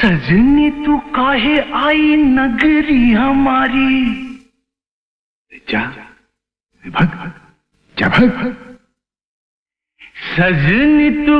सजनी तू काहे आई नगरी हमारी। जा भग, जा भग। सजनी तू